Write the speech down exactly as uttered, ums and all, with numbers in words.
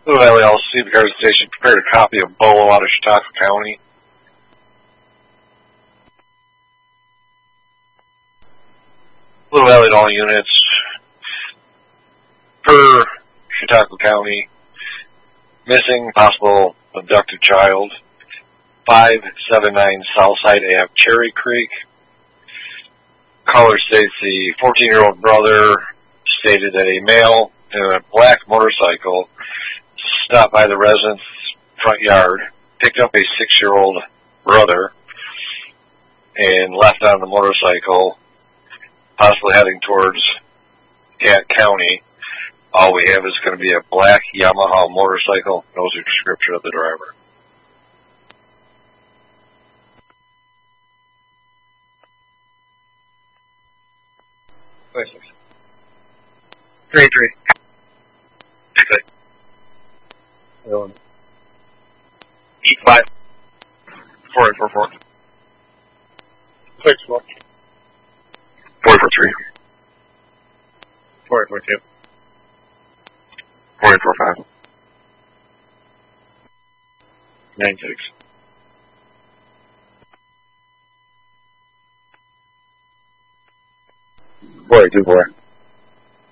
Blue Valley L C, Picard Station, prepared a copy of Bolo out of Chautauqua County. Blue Valley to all units. Per Chautauqua County, missing, possible abducted child. five seven nine Southside Ave, Cherry Creek. Caller states the fourteen-year-old brother stated that a male in a black motorcycle stopped by the resident's front yard, picked up a six-year-old brother, and left on the motorcycle, possibly heading towards Cat County. All we have is going to be a black Yamaha motorcycle. Knows the description of the driver. Three, three. Six. Eight, five. Four, eight, four, four. Six, four. Four, four, three. Four, eight, four, two. Four, eight, four, five. Nine, six. Four, eight, two, four.